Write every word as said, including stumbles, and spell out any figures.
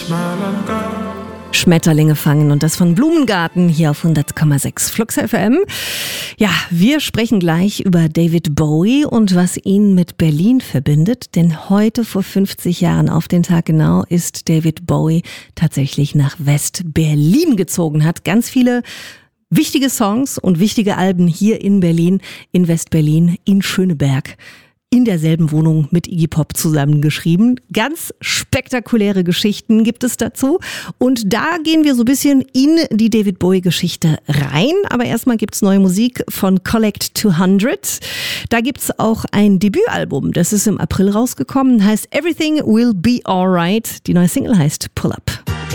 Schmetterlinge fangen und das von Blumengarten hier auf hundert Komma sechs Flux F M. Ja, wir sprechen gleich über David Bowie und was ihn mit Berlin verbindet, denn heute vor fünfzig Jahren auf den Tag genau ist David Bowie tatsächlich nach West-Berlin gezogen, hat ganz viele wichtige Songs und wichtige Alben hier in Berlin, in West-Berlin, in Schöneberg, in derselben Wohnung mit Iggy Pop zusammengeschrieben. Ganz spektakuläre Geschichten gibt es dazu. Und da gehen wir so ein bisschen in die David Bowie-Geschichte rein. Aber erstmal gibt's neue Musik von Collect zweihundert. Da gibt's auch ein Debütalbum. Das ist im April rausgekommen, heißt Everything Will Be Alright. Die neue Single heißt Pull Up.